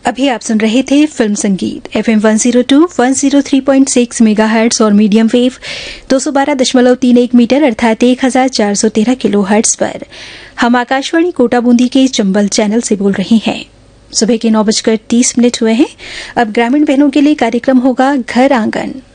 अभी आप सुन रहे थे फिल्म संगीत FM 102, 103.6 मेगाहर्ट्ज और मीडियम वेव 212.31 मीटर अर्थात 1413 किलोहर्ट्ज पर। हम आकाशवाणी कोटा बूंदी के चंबल चैनल से बोल रहे हैं। सुबह के 9:30 हुए हैं। अब ग्रामीण बहनों के लिए कार्यक्रम होगा घर आंगन।